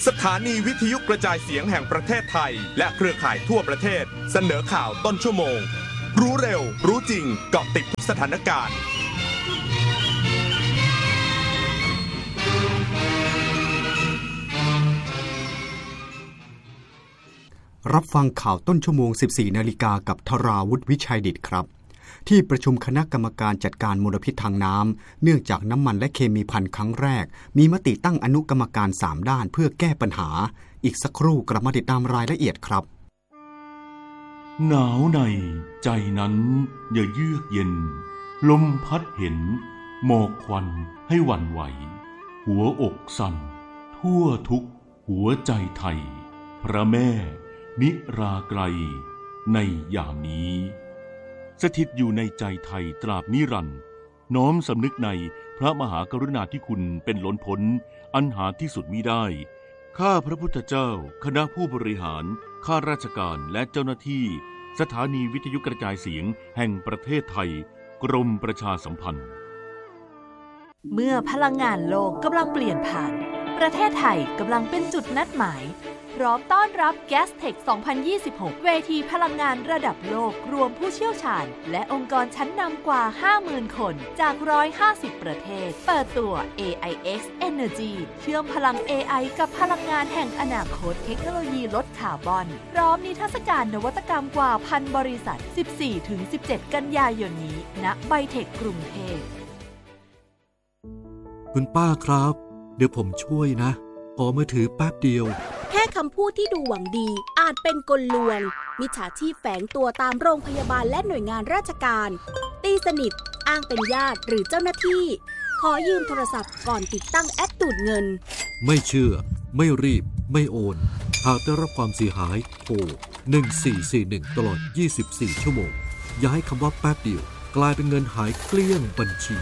สถานีวิทยุกระจายเสียงแห่งประเทศไทยและเครือข่ายทั่วประเทศเสนอข่าวต้นชั่วโมงรู้เร็วรู้จริงเกาะติดทุกสถานการณ์รับฟังข่าวต้นชั่วโมง 14 นาฬิกากับธราวุฒิวิชัยดิษฐ์ครับที่ประชุมคณะกรรมการจัดการมลพิษทางน้ำเนื่องจากน้ำมันและเคมีภัณฑ์ครั้งแรกมีมติตั้งอนุกรรมการ3ด้านเพื่อแก้ปัญหาอีกสักครู่กลับมาติดตามรายละเอียดครับหนาวในใจนั้นอย่าเยือกเย็นลมพัดเห็นหมอกควันให้หวั่นไหวหัวอกสั่นทั่วทุกหัวใจไทยพระแม่นิราไกลในยามนี้สถิตอยู่ในใจไทยตราบนิรันดร์น้อมสำนึกในพระมหากรุณาธิคุณเป็นล้นพ้นอันหาที่สุดมิได้ข้าพระพุทธเจ้าคณะผู้บริหารข้าราชการและเจ้าหน้าที่สถานีวิทยุกระจายเสียงแห่งประเทศไทยกรมประชาสัมพันธ์เมื่อพลังงานโลกกำลังเปลี่ยนผ่านประเทศไทยกำลังเป็นจุดนัดหมายพร้อมต้อนรับ Gastech 2026 เวทีพลังงานระดับโลกรวมผู้เชี่ยวชาญและองค์กรชั้นนำกว่า 50,000 คนจาก 150 ประเทศเปิดตัว AIX Energy เชื่อมพลัง AI กับพลังงานแห่งอนาคตเทคโนโลยีลดคาร์บอนพร้อมนิทรรศการนวัตกรรมกว่า 1,000 บริษัท 14-17 กันยายนนี้ณไบเทคกรุงเทพคุณป้าครับเดี๋ยวผมช่วยนะขอมือถือแป๊บเดียวแค่คำพูดที่ดูหวังดีอาจเป็นกลลวงมิจฉาชีพแฝงตัวตามโรงพยาบาลและหน่วยงานราชการตีสนิทอ้างเป็นญาติหรือเจ้าหน้าที่ขอยืมโทรศัพท์ก่อนติดตั้งแอปดูดเงินไม่เชื่อไม่รีบไม่โอนหากได้รับความเสียหายโทร1441ตลอด24ชั่วโมงอย่าให้คำว่าแป๊บเดียวกลายเป็นเงินหายเกลี้ยงบัญชี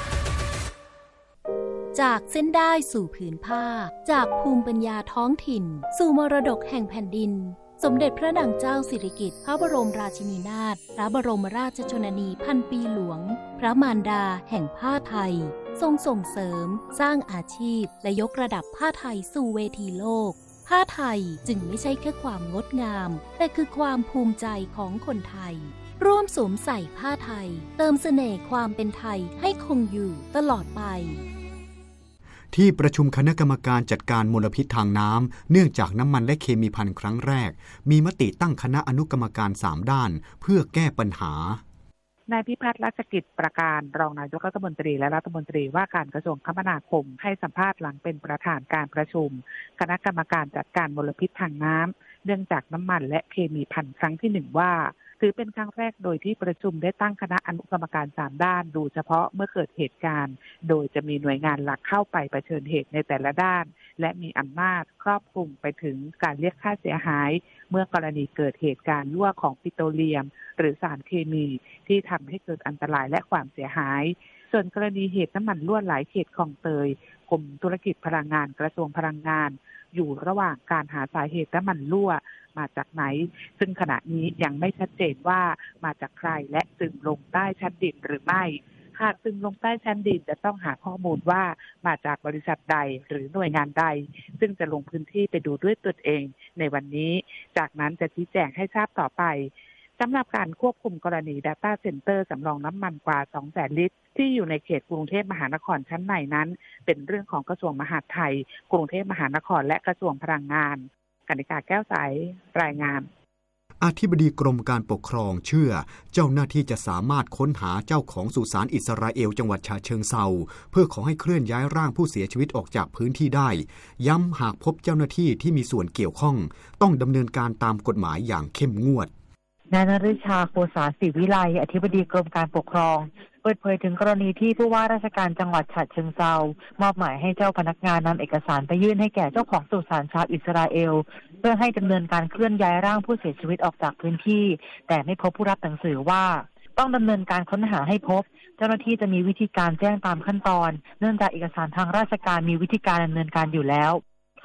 จากเส้นได้สู่ผืนผ้าจากภูมิปัญญาท้องถิ่นสู่มรดกแห่งแผ่นดินสมเด็จพระนางเจ้าสิริกิติ์พระบรมราชินีนาถพระบรมราชชนนีพันปีหลวงพระมารดาแห่งผ้าไทยทรงส่งเสริมสร้างอาชีพและยกระดับผ้าไทยสู่เวทีโลกผ้าไทยจึงไม่ใช่แค่ความงดงามแต่คือความภูมิใจของคนไทยร่วมสวมใส่ผ้าไทยเติมเสน่ห์ความเป็นไทยให้คงอยู่ตลอดไปที่ประชุมคณะกรรมการจัดการมลพิษทางน้ำเนื่องจากน้ำมันและเคมีภัณฑ์ครั้งแรกมีมติตั้งคณะอนุกรรมการ3ด้านเพื่อแก้ปัญหานายพิพัฒน์ รัชกิจประการรองนายกรัฐมนตรีและรัฐมนตรีว่าการกระทรวงคมนาคมให้สัมภาษณ์หลังเป็นประธานการประชุมคณะกรรมการจัดการมลพิษทางน้ำเนื่องจากน้ำมันและเคมีภัณฑ์ครั้งที่1ว่าถือเป็นครั้งแรกโดยที่ประชุมได้ตั้งคณะอนุกรรมการ3ด้านดูเฉพาะเมื่อเกิดเหตุการณ์โดยจะมีหน่วยงานหลักเข้าไปเผชิญเหตุในแต่ละด้านและมีอำนาจครอบคลุมไปถึงการเรียกค่าเสียหายเมื่อกรณีเกิดเหตุการณ์รั่วของปิโตรเลียมหรือสารเคมีที่ทำให้เกิดอันตรายและความเสียหายส่วนกรณีเหตุน้ำมันรั่วไหลเขตคลองเตยกรมธุรกิจพลังงานกระทรวงพลังงานอยู่ระหว่างการหาสาเหตุน้ำมันรั่วมาจากไหนซึ่งขณะนี้ยังไม่ชัดเจนว่ามาจากใครและซึมลงใต้ชั้นดินหรือไม่หากซึมลงใต้ชั้นดินจะต้องหาข้อมูลว่ามาจากบริษัทใดหรือหน่วยงานใดซึ่งจะลงพื้นที่ไปดูด้วยตนเองในวันนี้จากนั้นจะชี้แจงให้ทราบต่อไปสำหรับการควบคุมกรณี Data Center สำรองน้ำมันกว่า 200,000 ลิตรที่อยู่ในเขตกรุงเทพมหานครชั้นในนั้นเป็นเรื่องของกระทรวงมหาดไทยกรุงเทพมหานครและกระทรวงพลังงานกนิกาแก้วใสรายงานอธิบดีกรมการปกครองเชื่อเจ้าหน้าที่จะสามารถค้นหาเจ้าของสุสานอิสราเอลจังหวัดฉะเชิงเทราเพื่อขอให้เคลื่อนย้ายร่างผู้เสียชีวิตออกจากพื้นที่ได้ย้ำหากพบเจ้าหน้าที่ที่มีส่วนเกี่ยวข้องต้องดำเนินการตามกฎหมายอย่างเข้มงวดนายนฤชาโคสาศิวิไลอธิบดีกรมการปกครองเปิดเผยถึงกรณีที่ผู้ว่าราชการจังหวัดฉะเชิงเทรามอบหมายให้เจ้าพนักงานนำเอกสารไปยื่นให้แก่เจ้าของสุสานชาวอิสราเอลเพื่อให้ดำเนินการเคลื่อนย้ายร่างผู้เสียชีวิตออกจากพื้นที่แต่ไม่พบผู้รับหนังสือว่าต้องดำเนินการค้นหาให้พบเจ้าหน้าที่จะมีวิธีการแจ้งตามขั้นตอนเนื่องจากเอกสารทางราชการมีวิธีการดำเนินการอยู่แล้วข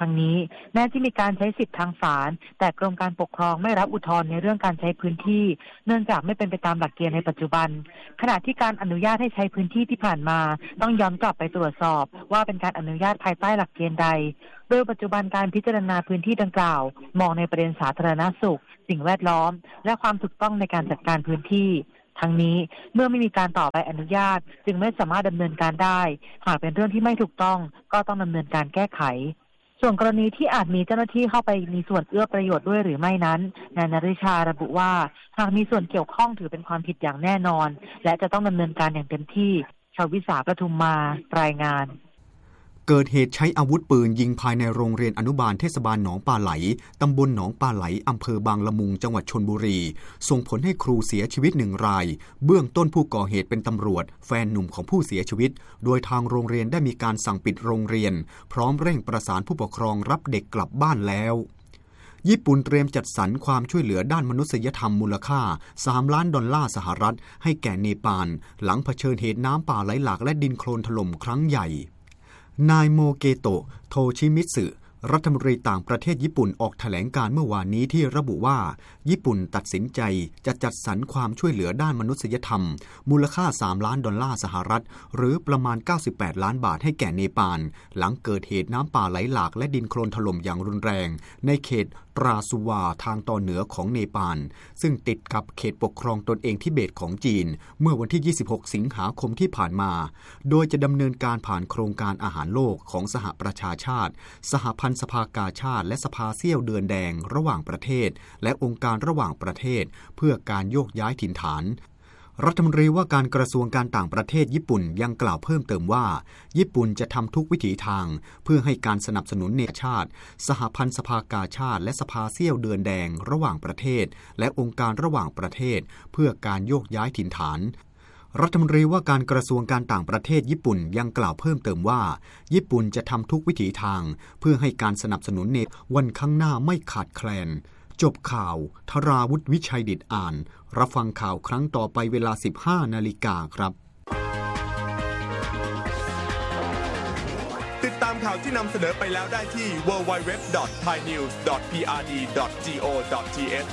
รั้งนี้แม้จะมีการใช้สิทธิทางศาลแต่กรมการปกครองไม่รับอุทธรณ์ในเรื่องการใช้พื้นที่เนื่องจากไม่เป็นไปตามหลักเกณฑ์ในปัจจุบันขณะที่การอนุญาตให้ใช้พื้นที่ที่ผ่านมาต้องย้อนกลับไปตรวจสอบว่าเป็นการอนุญาตภายใต้หลักเกณฑ์ใดโดยปัจจุบันการพิจารณาพื้นที่ดังกล่าวมองในประเด็นสาธารณสุขสิ่งแวดล้อมและความถูกต้องในการจัดการพื้นที่ทั้งนี้เมื่อไม่มีการต่อใบอนุญาตจึงไม่สามารถดำเนินการได้หากเป็นเรื่องที่ไม่ถูกต้องก็ต้องดำเนินการแก้ไขส่วนกรณีที่อาจมีเจ้าหน้าที่เข้าไปมีส่วนเอื้อประโยชน์ด้วยหรือไม่นั้นนายนฤชาระบุว่าหากมีส่วนเกี่ยวข้องถือเป็นความผิดอย่างแน่นอนและจะต้องดำเนินการอย่างเต็มที่ชวิสาปทุมมารายงานเกิดเหตุใช้อาวุธปืนยิงภายในโรงเรียนอนุบาลเทศบาลหนองปลาไหลตำบลหนองปลาไหลอำเภอบางละมุงจังหวัดชลบุรีส่งผลให้ครูเสียชีวิต1 รายเบื้องต้นผู้ก่อเหตุเป็นตำรวจแฟนหนุ่มของผู้เสียชีวิตโดยทางโรงเรียนได้มีการสั่งปิดโรงเรียนพร้อมเร่งประสานผู้ปกครองรับเด็กกลับบ้านแล้วญี่ปุ่นเตรียมจัดสรรความช่วยเหลือด้านมนุษยธรรมมูลค่า$3 ล้านสหรัฐให้แก่เนปาลหลังเผชิญเหตุน้ำป่าไหลหลากและดินโคลนถล่มครั้งใหญ่นายโมเกโตะโทชิมิสึรัฐมนตรีต่างประเทศญี่ปุ่นออกแถลงการเมื่อวานนี้ที่ระบุว่าญี่ปุ่นตัดสินใจจะจัดสรรความช่วยเหลือด้านมนุษยธรรมมูลค่า$3 ล้านสหรัฐหรือประมาณ98 ล้านบาทให้แก่เนปาลหลังเกิดเหตุน้ำป่าไหลหลากและดินโคลนถล่มอย่างรุนแรงในเขตตราสุวาทางตอนเหนือของเนปาลซึ่งติดกับเขตปกครองตนเองทิเบตของจีนเมื่อวันที่26 สิงหาคมที่ผ่านมาโดยจะดำเนินการผ่านโครงการอาหารโลกของสหประชาชาติสหพันธ์สภากาชาติและสภาเสี้ยวเดือนแดงระหว่างประเทศและองค์การระหว่างประเทศเพื่อการโยกย้ายถิ่นฐานรัฐมนตรีว่าการกระทรวงการต่างประเทศญี่ปุ่นยังกล่าวเพิ่มเติมว่าญี่ปุ่นจะทำทุกวิถีทางเพื่อให้การสนับสนุนนานาชาติสหพันธ์สภากาชาติและสภาเสี้ยวเดือนแดงระหว่างประเทศและองค์การระหว่างประเทศเพื่อการโยกย้ายถิ่นฐานรัฐมนตรีว่าการกระทรวงการต่างประเทศญี่ปุ่นยังกล่าวเพิ่มเติมว่าญี่ปุ่นจะทำทุกวิถีทางเพื่อให้การสนับสนุนในวันข้างหน้าไม่ขาดแคลนจบข่าวธราวุฒิวิชัยดิษฐ์อ่านรับฟังข่าวครั้งต่อไปเวลา 15 นาฬิกาครับติดตามข่าวที่นำเสนอไปแล้วได้ที่ www.thainews.prd.go.th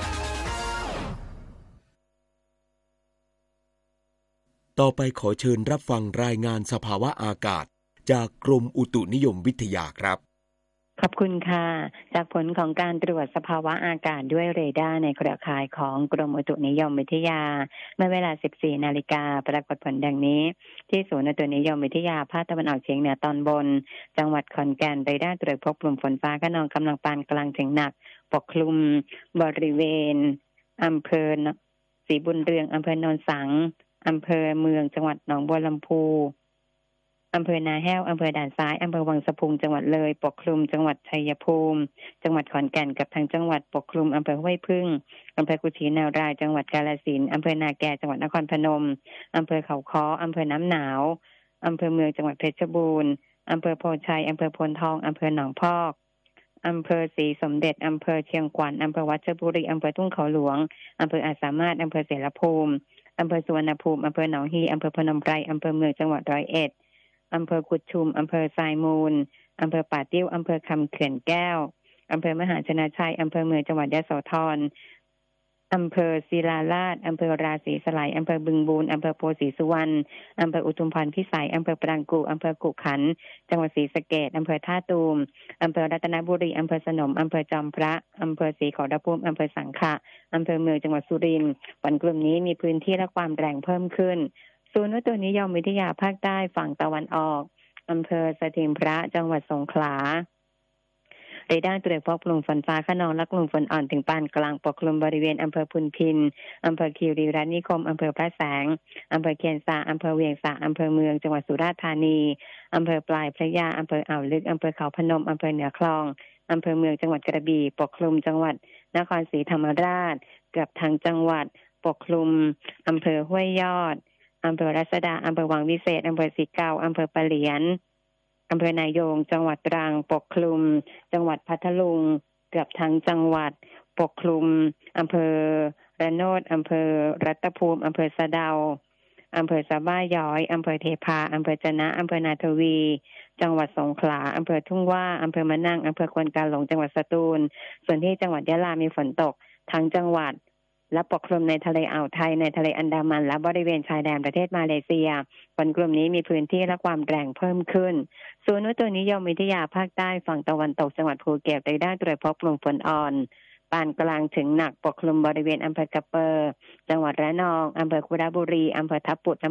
ต่อไปขอเชิญรับฟังรายงานสภาวะอากาศจากกรมอุตุนิยมวิทยาครับขอบคุณค่ะจากผลของการตรวจสภาวะอากาศด้วยเรดาร์ในเครือข่ายของกรมอุตุนิยมวิทยาเมื่อเวลา 14 นาฬิกาปรากฏผลดังนี้ที่ศูนย์อุตุนิยมวิทยาภาคตะวันออกเฉียงเหนือตอนบนจังหวัดขอนแก่นเรดาร์ตรวจพบกลุ่มฝนฟ้าคะนองกำลังปานกลางถึงหนักปกคลุมบริเวณอำเภอศรีบุญเรืองอำเภอโนนสังอำเภอเมืองจังหวัดหนองบัวลำพูอำเภอนาแห้วอำเภอด่านซ้ายอำเภอวังสะพุงจังหวัดเลยปกคลุมจังหวัดชัยภูมิจังหวัดขอนแก่นกับทางจังหวัดปกคลุมอำเภอห้วยพึ่งอำเภอกุชินารายจังหวัดกาฬสินธุ์อำเภอนาแกจังหวัดนครพนมอำเภอเขาค้ออำเภอน้ำหนาวอำเภอเมืองจังหวัดเพชรบูรณ์อำเภอโพชัยอำเภอโพนทองอำเภอหนองพอกอำเภอศรีสมเด็จอำเภอเชียงขวัญอำเภอวัชรบุรีอำเภอทุ่งเขาหลวงอำเภออาจสามารถอำเภอเสรภูมิอำเภอสุวรรณภูมิอำเภอหนองฮีอำเภอพนมไพรอำเภอเมืองจังหวัดร้อยเอ็ดอำเภอกุดชุมอำเภอทรายมูลอำเภอป่าติ้วอำเภอคำเขื่อนแก้วอำเภอมหาชนะชัยอำเภอเมืองจังหวัดยโสธรอำเภอศิลาลาดอำเภอราศีสไลยอำเภอบึงบูรอำเภอโพธิ์ศรีสุวรรณอำเภออุทุมพรพิสัยอำเภอปรางกูอำเภอกุขันจังหวัดศรีสะเกษอำเภอท่าตูมอำเภอรัตนบุรีอำเภอสนมอำเภอจอมพระอำเภอศรีขอรภูมิอำเภอสังขะอำเภอเมืองจังหวัดสุรินทร์ฝนกลุ่มนี้มีพื้นที่และความแรงเพิ่มขึ้นศูนย์อุตุนิยมวิทยาภาคใต้ฝั่งตะวันออกอำเภอสถิงพระจังหวัดสงขลาเรดาร์ตรวจพบกลุ่มฝนฟ้าคะนองและกลุ่มฝนอ่อนถึงปานกลางปกคลุมบริเวณอำเภอพุนพินอำเภอคีรีรัตน์นิคมอำเภอพระแสงอำเภอเคียนซาอำเภอเวียงสาอำเภอเมืองจังหวัดสุราษฎร์ธานีอำเภอปลายพระยาอำเภออ่าวลึกอำเภอเขาพนมอำเภอเหนือคลองอำเภอเมืองจังหวัดกระบี่ปกคลุมจังหวัดนครศรีธรรมราชเกือบทั้งจังหวัดปกคลุมอำเภอห้วยยอดอำเภอรัศดาอำเภอวังวิเศษอำเภอสีเกาอำเภอปะเหลียนอำเภอนายงจังหวัดตรังปกคลุมจังหวัดพัทลุงเกือบทั้งจังหวัดปกคลุมอำเภอระโนดอำเภอรัตภูมิอำเภอสะเดาอำเภอสะบ้าย้อยอำเภอเทพาอำเภอจะนะอำเภอนาทวีจังหวัดสงขลาอำเภอทุ่งว่าอำเภอมะนังอำเภอควนกาหลงจังหวัดสตูลส่วนที่จังหวัดยะลามีฝนตกทั้งจังหวัดและปกคลุมในทะเลอ่าวไทยในทะเลอันดามันและบริเวณชายแดนประเทศมาเลเซียฝนกลุ่มนี้มีพื้นที่และความแรงเพิ่มขึ้นศูนย์อุตุนิยมวิทยาภาคใต้ฝั่งตะวันตกจังหวัดภูเก็ตได้ตรวจพบกลุ่มฝนอ่อนปานกลางถึงหนักปกคลุมบริเวณอำเภอกะเปอร์จังหวัดระนองอำเภอคุระบุรีอำเภอทับปุด